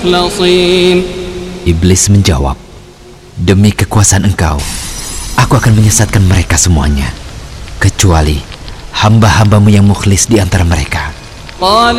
Iblis menjawab, demi kekuasaan engkau, aku akan menyesatkan mereka semuanya, kecuali hamba-hambamu yang mukhlis di antara mereka.